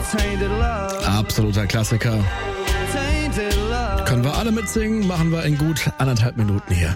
Absoluter Klassiker. Können wir alle mitsingen, machen wir in gut 1,5 Minuten hier.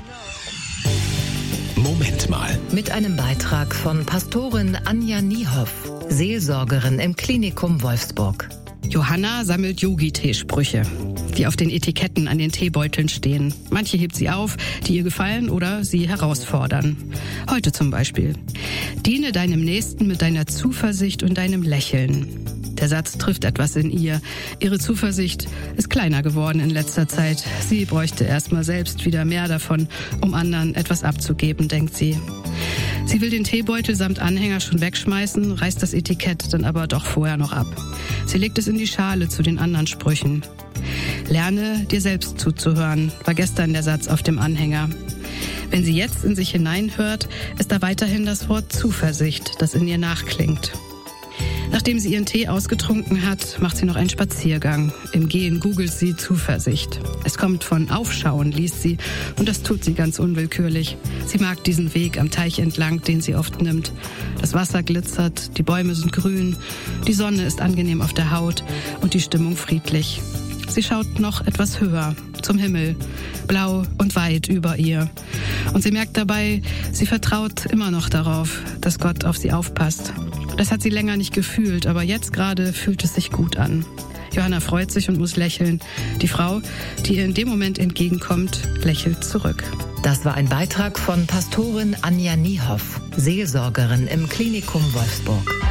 Moment mal. Mit einem Beitrag von Pastorin Anja Niehoff, Seelsorgerin im Klinikum Wolfsburg. Johanna sammelt Yogi-Tee-Sprüche, die auf den Etiketten an den Teebeuteln stehen. Manche hebt sie auf, die ihr gefallen oder sie herausfordern. Heute zum Beispiel: Diene deinem Nächsten mit deiner Zuversicht und deinem Lächeln. Der Satz trifft etwas in ihr. Ihre Zuversicht ist kleiner geworden in letzter Zeit. Sie bräuchte erstmal selbst wieder mehr davon, um anderen etwas abzugeben, denkt sie. Sie will den Teebeutel samt Anhänger schon wegschmeißen, reißt das Etikett dann aber doch vorher noch ab. Sie legt es in die Schale zu den anderen Sprüchen. Lerne, dir selbst zuzuhören, war gestern der Satz auf dem Anhänger. Wenn sie jetzt in sich hineinhört, ist da weiterhin das Wort Zuversicht, das in ihr nachklingt. Nachdem sie ihren Tee ausgetrunken hat, macht sie noch einen Spaziergang. Im Gehen googelt sie Zuversicht. Es kommt von Aufschauen, liest sie, und das tut sie ganz unwillkürlich. Sie mag diesen Weg am Teich entlang, den sie oft nimmt. Das Wasser glitzert, die Bäume sind grün, die Sonne ist angenehm auf der Haut und die Stimmung friedlich. Sie schaut noch etwas höher, zum Himmel, blau und weit über ihr. Und sie merkt dabei, sie vertraut immer noch darauf, dass Gott auf sie aufpasst. Das hat sie länger nicht gefühlt, aber jetzt gerade fühlt es sich gut an. Johanna freut sich und muss lächeln. Die Frau, die ihr in dem Moment entgegenkommt, lächelt zurück. Das war ein Beitrag von Pastorin Anja Niehoff, Seelsorgerin im Klinikum Wolfsburg.